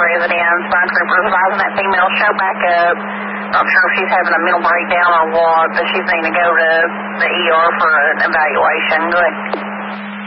residence. My trooper advising that female show back up. Not sure if she's having a mental breakdown or what, but she's needing to go to the ER for an evaluation. Good.